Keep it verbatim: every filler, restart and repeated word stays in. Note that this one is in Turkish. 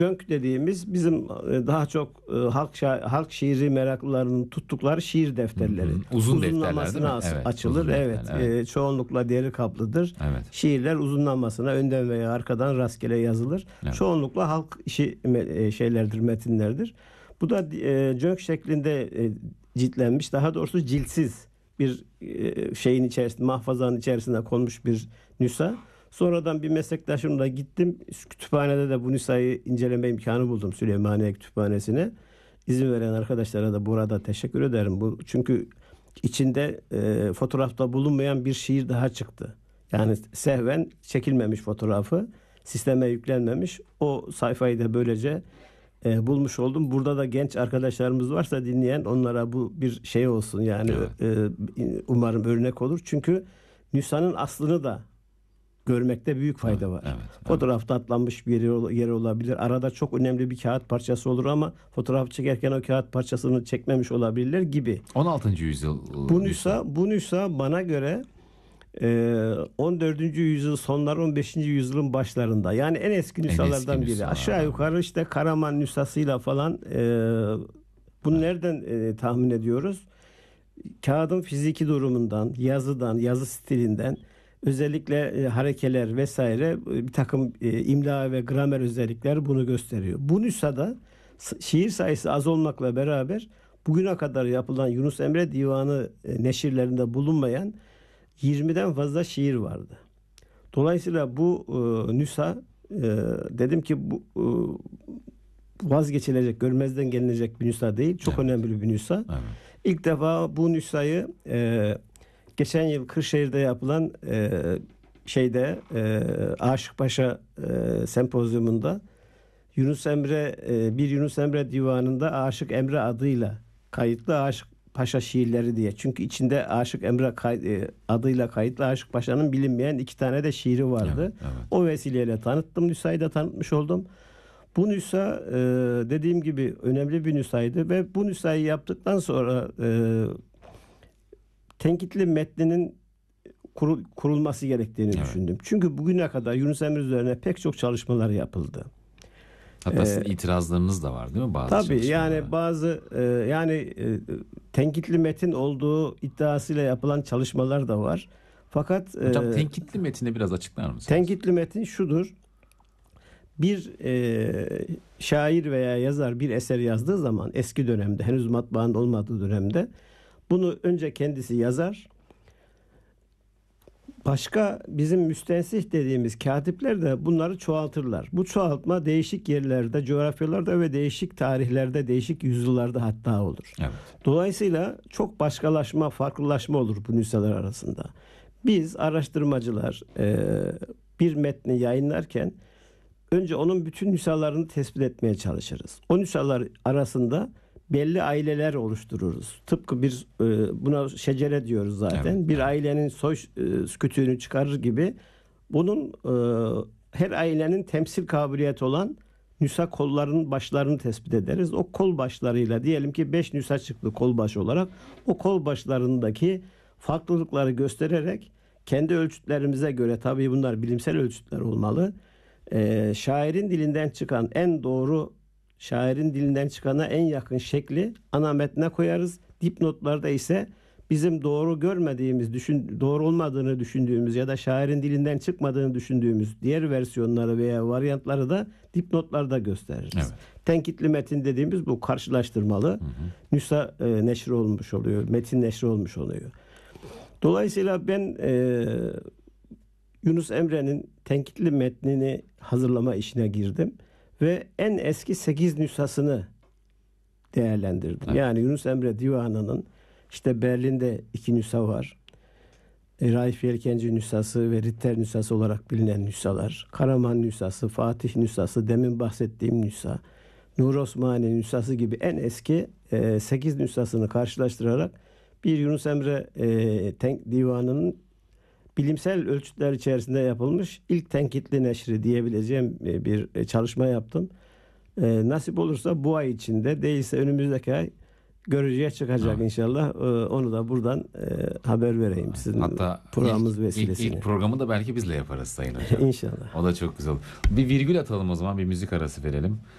Cönk dediğimiz bizim e, daha çok e, halk şa- halk şiiri meraklılarının tuttukları şiir defterleri. Hı hı. Uzun defterler Uzunlamasına değil mi? as- Evet, açılır. uzun Evet. defterler, evet. E, çoğunlukla deri kaplıdır. Evet. Şiirler uzunlamasına önden veya arkadan rastgele yazılır. Evet. Çoğunlukla halk işi me- e, şeylerdir, metinlerdir. Bu da e, Cönk şeklinde e, ciltlenmiş. Daha doğrusu ciltsiz bir e, şeyin içerisinde, mahfazanın içerisine konmuş bir nüsha. Sonradan bir meslektaşımla gittim. Kütüphanede de bu nüshayı inceleme imkanı buldum, Süleymaniye Kütüphanesi'ne. İzin veren arkadaşlara da burada teşekkür ederim. Bu çünkü içinde e, fotoğrafta bulunmayan bir şiir daha çıktı. Yani sehven çekilmemiş fotoğrafı, sisteme yüklenmemiş. O sayfayı da böylece e, bulmuş oldum. Burada da genç arkadaşlarımız varsa dinleyen, onlara bu bir şey olsun. Yani Evet. e, umarım örnek olur. Çünkü nüshanın aslını da görmekte büyük fayda Evet, var. evet, evet. Fotoğrafta atlanmış bir yeri, yeri olabilir. Arada çok önemli bir kağıt parçası olur ama fotoğraf çekerken o kağıt parçasını çekmemiş olabilirler gibi. on altıncı yüzyıl Bu nüsha, bu nüsha bana göre e, on dördüncü yüzyıl sonları, on beşinci yüzyılın başlarında. Yani en eski nüshalardan biri. nüshalardan. Aşağı yukarı işte Karaman nüshasıyla falan e, bunu Evet. nereden e, tahmin ediyoruz? Kağıdın fiziki durumundan, yazıdan, yazı stilinden, özellikle e, harekeler vesaire, e, bir takım e, imla ve gramer özellikler bunu gösteriyor. Bu nüshada s- şiir sayısı az olmakla beraber bugüne kadar yapılan Yunus Emre Divanı e, neşirlerinde bulunmayan yirmiden fazla şiir vardı. Dolayısıyla bu e, nüsha, e, dedim ki bu e, vazgeçilecek, görmezden gelinecek bir nüsha değil. Çok Evet. önemli bir nüsha. Evet. İlk defa bu nüshayı e, geçen yıl Kırşehir'de yapılan e, şeyde e, Aşık Paşa e, sempozyumunda Yunus Emre e, bir Yunus Emre divanında Aşık Emre adıyla kayıtlı Aşık Paşa şiirleri diye. Çünkü içinde Aşık Emre kay, e, adıyla kayıtlı Aşık Paşa'nın bilinmeyen iki tane de şiiri vardı. Evet, evet. O vesileyle tanıttım. Nüshayı da tanıtmış oldum. Bu nüsha e, dediğim gibi önemli bir nüshaydı ve bu nüshayı yaptıktan sonra e, tenkitli metninin kurul, kurulması gerektiğini Evet. düşündüm. Çünkü bugüne kadar Yunus Emre üzerine pek çok çalışmalar yapıldı. Hatta Ee, sizin itirazlarınız da var değil mi bazı Tabii çalışmalara? yani bazı e, yani e, tenkitli metin olduğu iddiasıyla yapılan çalışmalar da var. Fakat Hocam e, tenkitli metini biraz açıklar mısınız? tenkitli metin şudur. Bir e, şair veya yazar bir eser yazdığı zaman, eski dönemde, henüz matbaanın olmadığı dönemde, bunu önce kendisi yazar. Başka bizim müstensih dediğimiz katipler de bunları çoğaltırlar. Bu çoğaltma değişik yerlerde, coğrafyalarda ve değişik tarihlerde, değişik yüzyıllarda hatta olur. Evet. Dolayısıyla çok başkalaşma, farklılaşma olur bu nüshalar arasında. Biz araştırmacılar e, bir metni yayınlarken önce onun bütün nüshalarını tespit etmeye çalışırız. O nüshalar arasında belli aileler oluştururuz. Tıpkı bir e, buna şecere diyoruz zaten. Evet, bir evet. ailenin soy e, kütüğünü çıkarır gibi bunun e, her ailenin temsil kabiliyeti olan nüsha kollarının başlarını tespit ederiz. O kol başlarıyla diyelim ki beş nüsha çıktı kol baş olarak. O kol başlarındaki farklılıkları göstererek kendi ölçütlerimize göre, tabii bunlar bilimsel ölçütler olmalı. E, şairin dilinden çıkan en doğru, şairin dilinden çıkana en yakın şekli ana metne koyarız. Dipnotlarda ise bizim doğru görmediğimiz, düşün, doğru olmadığını düşündüğümüz ya da şairin dilinden çıkmadığını düşündüğümüz diğer versiyonları veya varyantları da dipnotlarda gösteririz. Evet. Tenkitli metin dediğimiz bu karşılaştırmalı. Hı hı. Nüsha e, neşri olmuş oluyor. Metin neşri olmuş oluyor. Dolayısıyla ben e, Yunus Emre'nin tenkitli metnini hazırlama işine girdim ve en eski sekiz nüshasını değerlendirdim. Evet. Yani Yunus Emre Divanı'nın işte Berlin'de iki nüsha var. E, Raif Yelkenci nüshası ve Ritter nüshası olarak bilinen nüshalar. Karaman nüshası, Fatih nüshası, demin bahsettiğim nüsha, Nur Osmani nüshası gibi en eski e, sekiz nüshasını karşılaştırarak bir Yunus Emre e, tenk, Divanı'nın bilimsel ölçütler içerisinde yapılmış ilk tenkitli neşri diyebileceğim bir çalışma yaptım. Ee, nasip olursa bu ay içinde, değilse önümüzdeki ay görücüye çıkacak Evet. inşallah. Ee, onu da buradan e, haber vereyim sizin Hatta programımız ilk, vesilesiyle. ilk, ilk programı da belki bizle yaparız Sayın Hocam. İnşallah. O da çok güzel. Bir virgül atalım o zaman, bir müzik arası verelim.